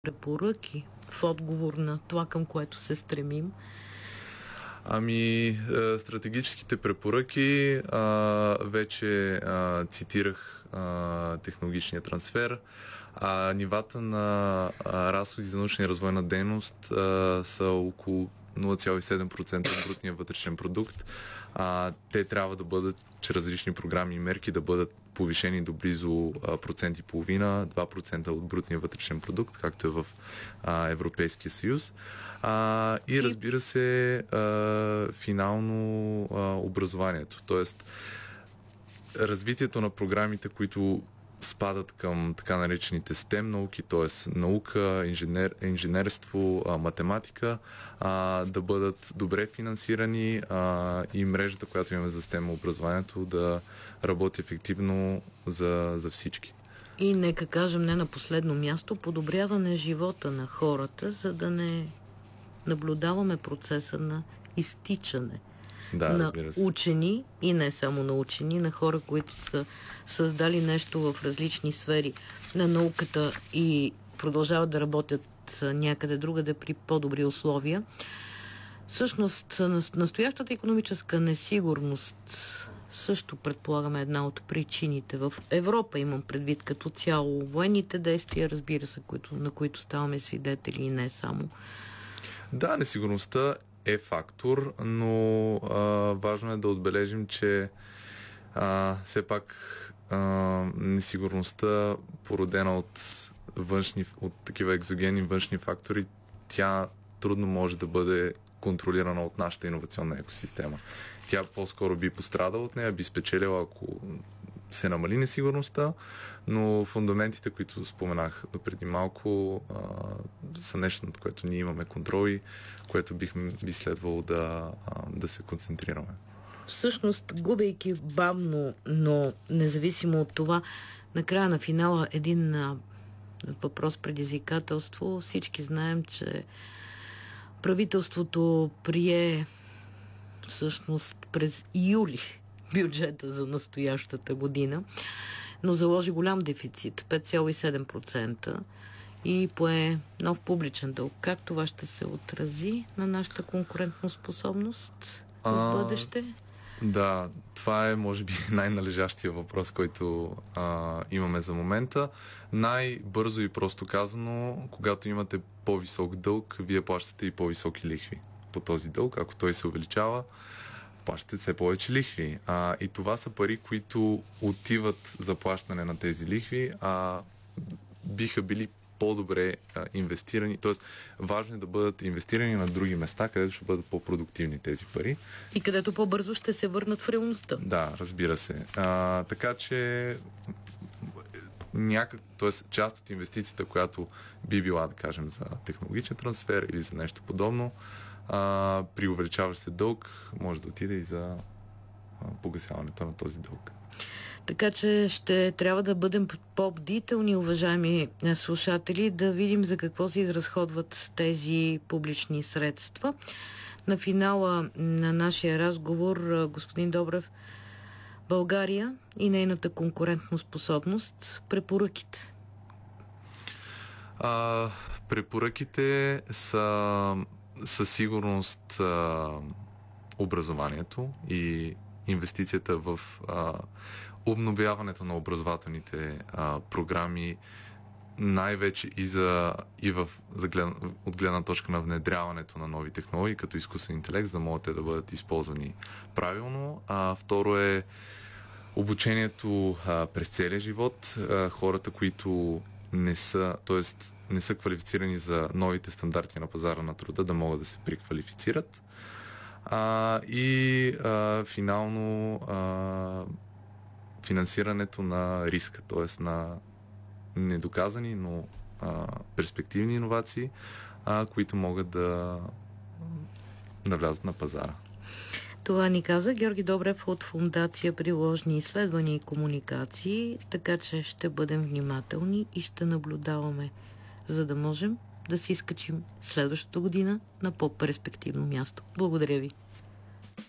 препоръки в отговор на това, към което се стремим? Стратегическите препоръки, вече цитирах технологичния трансфер. Нивата на разходи за научна и развойна дейност са около 0,7% от брутния вътрешен продукт. Те трябва да бъдат чрез различни програми и мерки да бъдат повишени до близо 1,5%, 2% от брутния вътрешен продукт, както е в Европейския съюз. И разбира се, финално образованието. Тоест, развитието на програмите, които спадат към така наречените STEM науки, т.е. наука, инженерство, математика, да бъдат добре финансирани и мрежата, която имаме за STEM образованието, да работи ефективно за всички. И нека кажем не на последно място, подобряване живота на хората, за да не наблюдаваме процеса на изтичане на учени и не само на учени, на хора, които са създали нещо в различни сфери на науката и продължават да работят някъде другаде при по-добри условия. Всъщност, настоящата икономическа несигурност също предполагаме една от причините. В Европа имам предвид като цяло военните действия, разбира се, на които ставаме свидетели и не само. Да, несигурността е фактор, но важно е да отбележим, че все пак несигурността, породена от такива екзогенни външни фактори, тя трудно може да бъде контролирана от нашата иновационна екосистема. Тя по-скоро би пострадала от нея, би спечелила, ако се намали несигурността, но фундаментите, които споменах преди малко, са нещо, над което ние имаме контрол и което би следвало да се концентрираме. Всъщност, губейки бавно, но независимо от това, накрая на финала един въпрос предизвикателство. Всички знаем, че правителството прие всъщност през юли бюджета за настоящата година, но заложи голям дефицит, 5,7%, и пое нов публичен дълг. Как това ще се отрази на нашата конкурентоспособност в бъдеще? Да, това е, може би, най-належащия въпрос, който имаме за момента. Най-бързо и просто казано, когато имате по-висок дълг, вие плащате и по-високи лихви по този дълг. Ако той се увеличава, плащате все повече лихви. И това са пари, които отиват за плащане на тези лихви, биха били по-добре инвестирани. Тоест, важно е да бъдат инвестирани на други места, където ще бъдат по-продуктивни тези пари. И където по-бързо ще се върнат в реалността. Да, разбира се. Така че част от инвестицията, която би била, да кажем, за технологичен трансфер или за нещо подобно, при увеличаващ се дълг, може да отиде и за погасяването на този дълг. Така че ще трябва да бъдем по-бдителни, уважаеми слушатели, да видим за какво се изразходват тези публични средства. На финала на нашия разговор, господин Добрев, България и нейната конкурентоспособност, препоръките. Препоръките са със сигурност образованието и инвестицията в обновяването на образователните програми, най-вече от гледна точка на внедряването на нови технологии, като изкуствен интелект, за да могат те да бъдат използвани правилно. Второ е обучението през целия живот. Хората, които не са квалифицирани за новите стандарти на пазара на труда, да могат да се преквалифицират. Финално финансирането на риска, т.е. на недоказани, но перспективни иновации, които могат да влязат на пазара. Това ни каза Георги Добрев от Фондация Приложни изследвания и комуникации, така че ще бъдем внимателни и ще наблюдаваме, за да можем да се изкачим следващата година на по-перспективно място. Благодаря ви.